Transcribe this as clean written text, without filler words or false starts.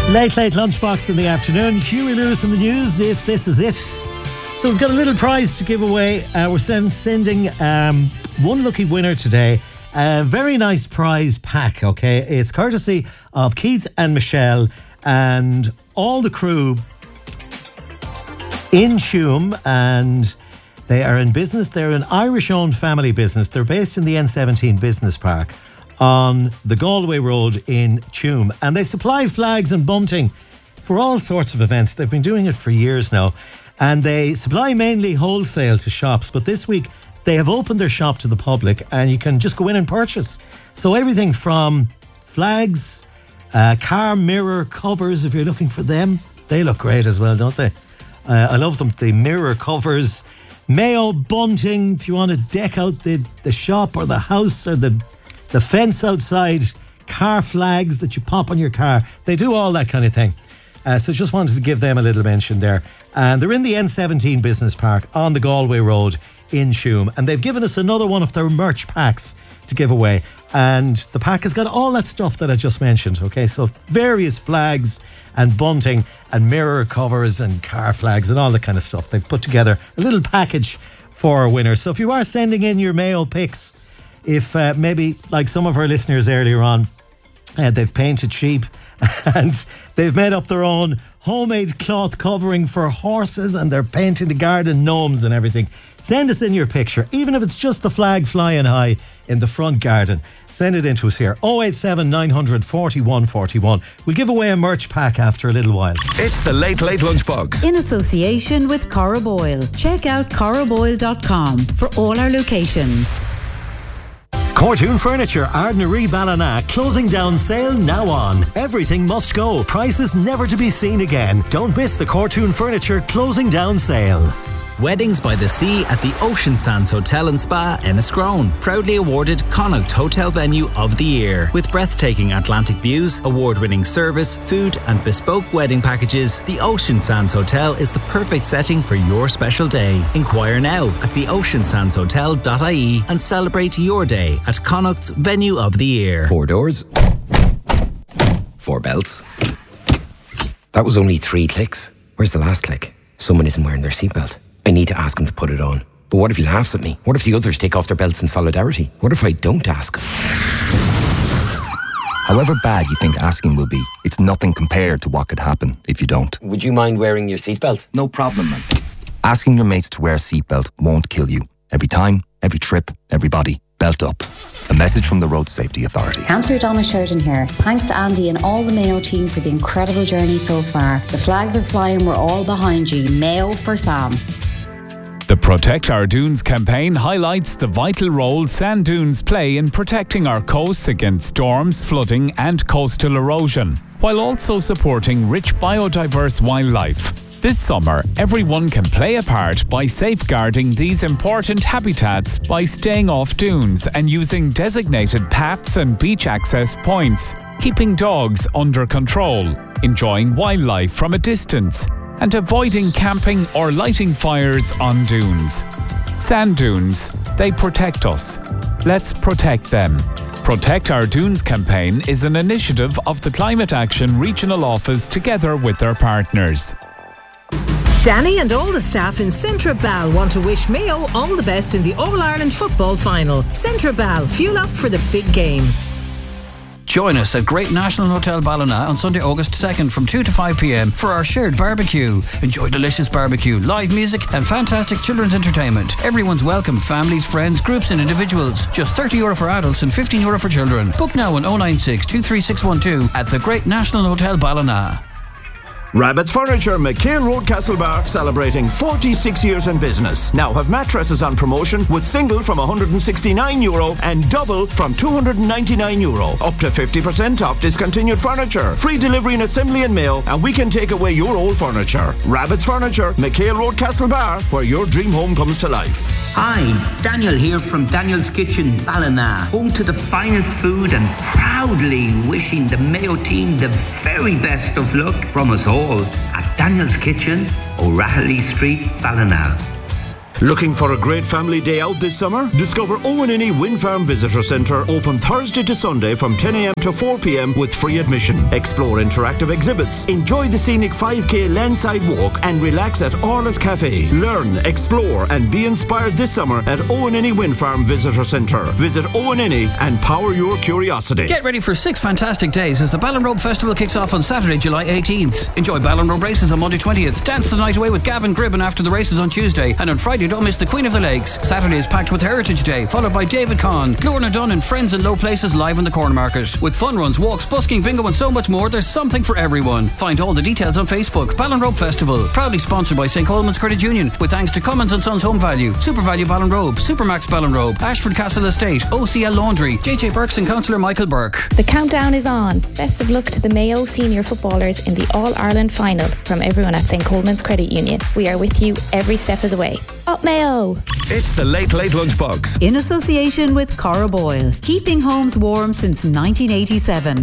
Late lunchbox in the afternoon. Huey Lewis in the news, if this is it. So we've got a little prize to give away. We're sending one lucky winner today. A very nice prize pack, okay? It's courtesy of Keith and Michelle and all the crew in Tuam, and they are in business. They're an Irish-owned family business. They're based in the N17 Business Park on the Galway Road in Tuam, and they supply flags and bunting for all sorts of events. They've been doing it for years now, and they supply mainly wholesale to shops, but this week they have opened their shop to the public and you can just go in and purchase. So everything from flags, car mirror covers, if you're looking for them. They look great as well, don't they? I love them, the mirror covers. Mayo bunting, if you want to deck out the shop or the house or the fence outside. Car flags that you pop on your car. They do all that kind of thing. So just wanted to give them a little mention there. And they're in the N17 Business Park on the Galway Road in Tuam. And they've given us another one of their merch packs to give away. And the pack has got all that stuff that I just mentioned. Okay, so various flags and bunting and mirror covers and car flags and all that kind of stuff. They've put together a little package for our winners. So if you are sending in your Mayo picks, if maybe like some of our listeners earlier on, they've painted sheep and they've made up their own homemade cloth covering for horses and they're painting the garden gnomes and everything. Send us in your picture, even if it's just the flag flying high in the front garden. Send it in to us here. 087 900 41 41. We'll give away a merch pack after a little while. It's the Late Lunchbox. In association with Cora Boyle. Check out coraboyle.com for all our locations. Cortoon Furniture, Ardnaree Ballina, closing down sale now on. Everything must go. Prices never to be seen again. Don't miss the Cortoon Furniture closing down sale. Weddings by the Sea at the Ocean Sands Hotel and Spa, Enniscrone. Proudly awarded Connacht Hotel Venue of the Year. With breathtaking Atlantic views, award-winning service, food and bespoke wedding packages, the Ocean Sands Hotel is the perfect setting for your special day. Inquire now at theoceansandshotel.ie and celebrate your day at Connacht's Venue of the Year. 4 doors, 4 belts. That was only 3 clicks. Where's the last click? Someone isn't wearing their seatbelt. I need to ask him to put it on. But what if he laughs at me? What if the others take off their belts in solidarity? What if I don't ask him? However bad you think asking will be, it's nothing compared to what could happen if you don't. Would you mind wearing your seatbelt? No problem, man. Asking your mates to wear a seatbelt won't kill you. Every time, every trip, everybody, belt up. A message from the Road Safety Authority. Councillor Donna Sheridan here. Thanks to Andy and all the Mayo team for the incredible journey so far. The flags are flying, we're all behind you. Mayo for Sam. The Protect Our Dunes campaign highlights the vital role sand dunes play in protecting our coasts against storms, flooding and coastal erosion, while also supporting rich biodiverse wildlife. This summer, everyone can play a part by safeguarding these important habitats by staying off dunes and using designated paths and beach access points, keeping dogs under control, enjoying wildlife from a distance, and avoiding camping or lighting fires on dunes. Sand dunes, they protect us. Let's protect them. Protect Our Dunes campaign is an initiative of the Climate Action Regional Office together with their partners. Danny and all the staff in Centra Bal want to wish Mayo all the best in the All-Ireland football final. Centra Bal, fuel up for the big game. Join us at Great National Hotel Ballina on Sunday, August 2nd from 2 to 5 p.m. for our shared barbecue. Enjoy delicious barbecue, live music and fantastic children's entertainment. Everyone's welcome, families, friends, groups and individuals. Just €30 for adults and €15 for children. Book now on 096 23612 at the Great National Hotel Ballina. Rabbit's Furniture, McHale Road, Castlebar, celebrating 46 years in business. Now have mattresses on promotion with single from €169 and double from €299. Up to 50% off discontinued furniture. Free delivery and assembly in Mayo, and we can take away your old furniture. Rabbit's Furniture, McHale Road, Castlebar, where your dream home comes to life. Hi, Daniel here from Daniel's Kitchen, Ballina, home to the finest food and proudly wishing the Mayo team the very best of luck from us all at Daniel's Kitchen, O'Rahilly Street, Ballina. Looking for a great family day out this summer? Discover Owenini Wind Farm Visitor Centre, open Thursday to Sunday from 10 a.m. to 4 p.m. with free admission. Explore interactive exhibits, enjoy the scenic 5k landside walk and relax at Orla's Cafe. Learn, explore and be inspired this summer at Owenini Wind Farm Visitor Centre. Visit Owenini and power your curiosity. Get ready for 6 fantastic days as the Ballinrobe Festival kicks off on Saturday, July 18th. Enjoy Ballinrobe races on Monday 20th. Dance the night away with Gavin Gribben after the races on Tuesday. And on Friday, don't miss the Queen of the Lakes. Saturday is packed with Heritage Day, followed by David Conn, Lorna Dunn and friends in low places live in the Corn Market. With fun runs, walks, busking, bingo and so much more, there's something for everyone. Find all the details on Facebook. Ballinrobe Festival, proudly sponsored by St. Coleman's Credit Union, with thanks to Cummins & Sons Home Value, Super Value Ballinrobe, Supermax Ballinrobe, Ashford Castle Estate, OCL Laundry, JJ Burks and Councillor Michael Burke. The countdown is on. Best of luck to the Mayo senior footballers in the All-Ireland final from everyone at St. Coleman's Credit Union. We are with you every step of the way. Up Mayo! It's the Late Late Lunchbox. In association with Cara Boyle, keeping homes warm since 1987.